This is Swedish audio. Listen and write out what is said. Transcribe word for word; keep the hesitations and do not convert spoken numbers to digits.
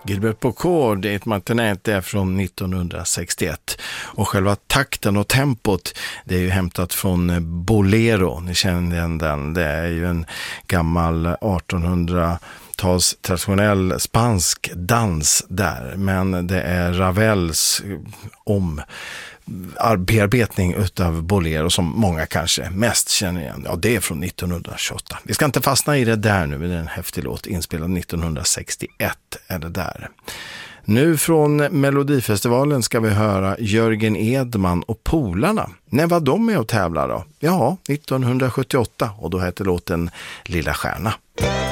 Gilbert Beaucord, ett Martinet, är från nittonhundrasextioett och själva takten och tempot, det är ju hämtat från Bolero. Ni känner igen den, det är ju en gammal artonhundratals traditionell spansk dans där, men det är Ravels om bearbetning utav Bolero som många kanske mest känner igen. Ja, det är från nittonhundratjugoåtta. Vi ska inte fastna i det där nu, men det är en häftig låt inspelad nittonhundrasextioett är det där. Nu från Melodifestivalen ska vi höra Jörgen Edman och Polarna. När var de med och tävlar då? Ja, nittonhundrasjuttioåtta, och då hette låten Lilla stjärna.